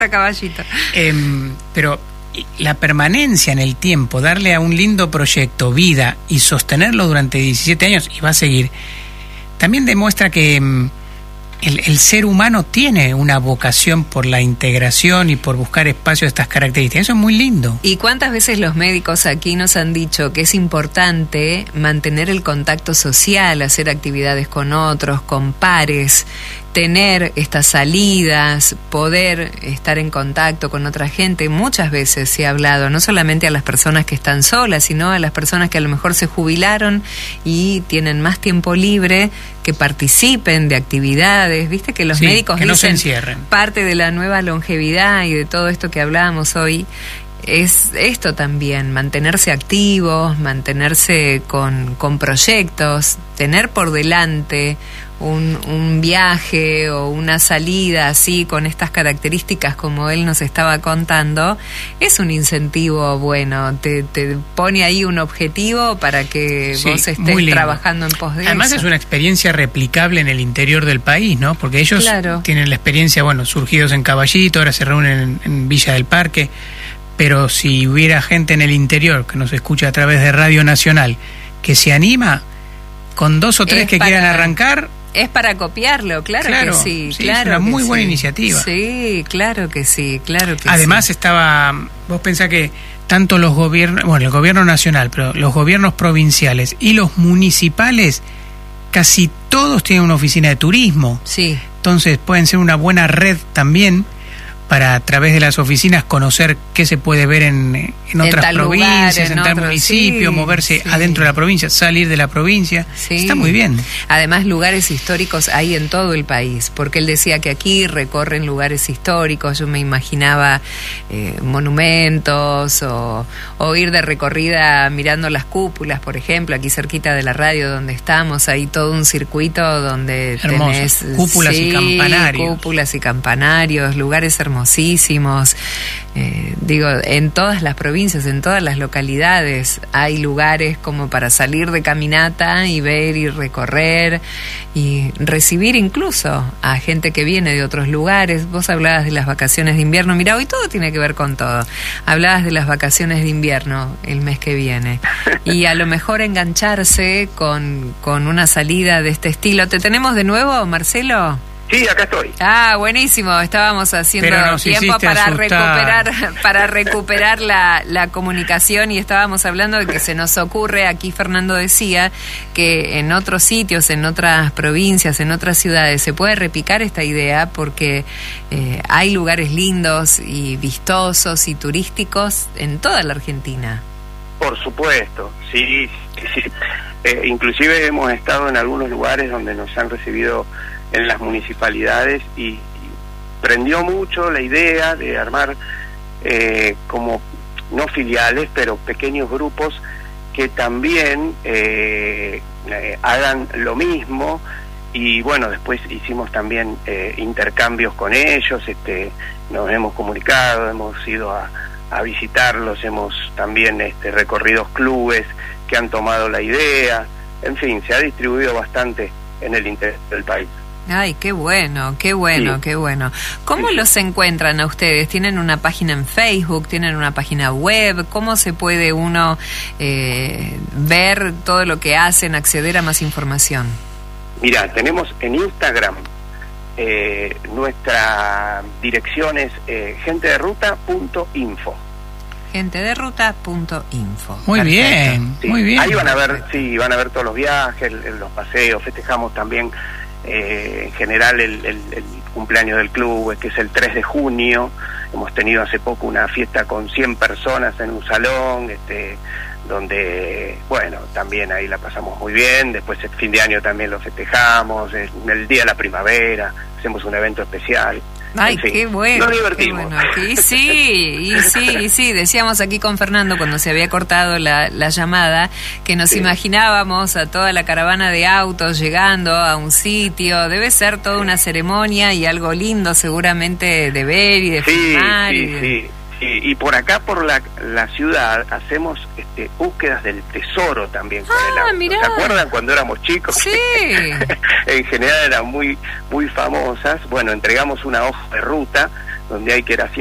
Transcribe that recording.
A caballito. Pero la permanencia en el tiempo, darle a un lindo proyecto vida y sostenerlo durante 17 años, y va a seguir, también demuestra que el ser humano tiene una vocación por la integración y por buscar espacios de estas características. Eso es muy lindo. ¿Y cuántas veces los médicos aquí nos han dicho que es importante mantener el contacto social, hacer actividades con otros, con pares, tener estas salidas, poder estar en contacto con otra gente? Muchas veces se ha hablado, no solamente a las personas que están solas, sino a las personas que a lo mejor se jubilaron y tienen más tiempo libre, que participen de actividades. Viste que los médicos que no se dicen, encierren. Parte de la nueva longevidad y de todo esto que hablábamos hoy es esto también, mantenerse activos, mantenerse con proyectos, tener por delante un viaje o una salida así con estas características como él nos estaba contando. Es un incentivo bueno, te pone ahí un objetivo para que vos estés trabajando en pos de Además eso. es una experiencia replicable en el interior del país, ¿no? Porque ellos tienen la experiencia, surgidos en Caballito, ahora se reúnen en Villa del Parque, pero si hubiera gente en el interior que nos escucha a través de Radio Nacional que se anima, con 2 o 3 que quieran arrancar, es para copiarlo, claro que sí. Claro, es una muy buena iniciativa. Sí, claro que sí, claro que Además sí. Vos pensás que tanto los gobiernos, el gobierno nacional, pero los gobiernos provinciales y los municipales, casi todos tienen una oficina de turismo. Sí. Entonces pueden ser una buena red también para, a través de las oficinas, conocer qué se puede ver en otras provincias, en tal municipio, moverse adentro de la provincia, salir de la provincia. Sí. Está muy bien. Además, lugares históricos hay en todo el país, porque él decía que aquí recorren lugares históricos. Yo me imaginaba monumentos o ir de recorrida mirando las cúpulas, por ejemplo, aquí cerquita de la radio donde estamos, hay todo un circuito donde tenés cúpulas y campanarios. Cúpulas y campanarios, lugares hermosísimos. En todas las provincias, en todas las localidades hay lugares como para salir de caminata y ver y recorrer y recibir incluso a gente que viene de otros lugares. Vos hablabas de las vacaciones de invierno. Mirá, hoy todo tiene que ver con todo. Hablabas de las vacaciones de invierno el mes que viene y a lo mejor engancharse con una salida de este estilo. ¿Te tenemos de nuevo, Marcelo? Sí, acá estoy. Buenísimo. Estábamos haciendo tiempo para recuperar la comunicación y estábamos hablando de que se nos ocurre, aquí Fernando decía, que en otros sitios, en otras provincias, en otras ciudades, se puede replicar esta idea porque hay lugares lindos y vistosos y turísticos en toda la Argentina. Por supuesto, sí. Inclusive hemos estado en algunos lugares donde nos han recibido en las municipalidades y prendió mucho la idea de armar como no filiales pero pequeños grupos que también hagan lo mismo. Y bueno, después hicimos también intercambios con ellos, nos hemos comunicado, hemos ido a visitarlos, hemos también recorrido clubes que han tomado la idea. En fin, se ha distribuido bastante en el interior del país. Ay, qué bueno. ¿Cómo los encuentran a ustedes? ¿Tienen una página en Facebook? ¿Tienen una página web? ¿Cómo se puede uno ver todo lo que hacen, acceder a más información? Mira, tenemos en Instagram, nuestra dirección es gentederuta.info. Gentederuta.info. Muy bien, sí. Muy bien. Ahí van a ver todos los viajes, los paseos. Festejamos también en general el cumpleaños del club, que es el 3 de junio. Hemos tenido hace poco una fiesta con 100 personas en un salón, donde, bueno, también ahí la pasamos muy bien. Después el fin de año también lo festejamos, el día de la primavera, hacemos un evento especial. Ay, en fin, qué bueno. Nos divertimos. Qué bueno. Sí. Decíamos aquí con Fernando cuando se había cortado la llamada que nos imaginábamos a toda la caravana de autos llegando a un sitio. Debe ser toda una ceremonia y algo lindo seguramente de ver y de filmar. Sí. Y por acá, por la ciudad, hacemos búsquedas del tesoro también con el auto. Mirá. ¿Se acuerdan cuando éramos chicos? Sí. En general eran muy, muy famosas. Bueno, entregamos una hoja de ruta donde hay que ir haciendo